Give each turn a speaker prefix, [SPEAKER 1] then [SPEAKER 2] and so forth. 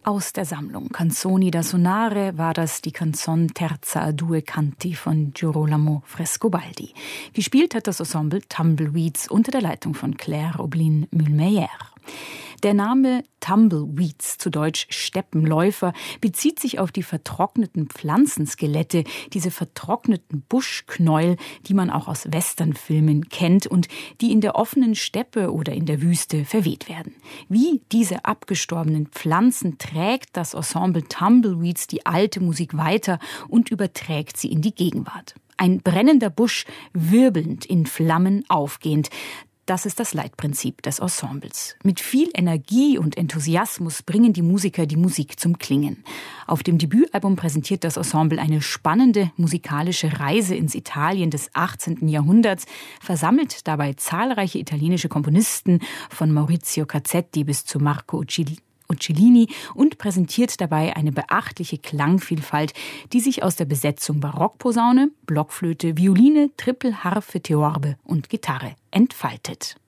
[SPEAKER 1] Aus der Sammlung Canzoni da Sonare war das die Canzon Terza a due Canti von Girolamo Frescobaldi. Gespielt hat das Ensemble Tumbleweeds unter der Leitung von Claire Oblin-Mulmeyer. Der Name Tumbleweeds, zu Deutsch Steppenläufer, bezieht sich auf die vertrockneten Pflanzenskelette, diese vertrockneten Buschknäuel, die man auch aus Westernfilmen kennt und die in der offenen Steppe oder in der Wüste verweht werden. Wie diese abgestorbenen Pflanzen trägt das Ensemble Tumbleweeds die alte Musik weiter und überträgt sie in die Gegenwart. Ein brennender Busch, wirbelnd, in Flammen aufgehend. Das ist das Leitprinzip des Ensembles. Mit viel Energie und Enthusiasmus bringen die Musiker die Musik zum Klingen. Auf dem Debütalbum präsentiert das Ensemble eine spannende musikalische Reise ins Italien des 18. Jahrhunderts, versammelt dabei zahlreiche italienische Komponisten von Maurizio Cazzetti bis zu Marco Uccellini und präsentiert dabei eine beachtliche Klangvielfalt, die sich aus der Besetzung Barockposaune, Blockflöte, Violine, Trippelharfe, Theorbe und Gitarre entfaltet.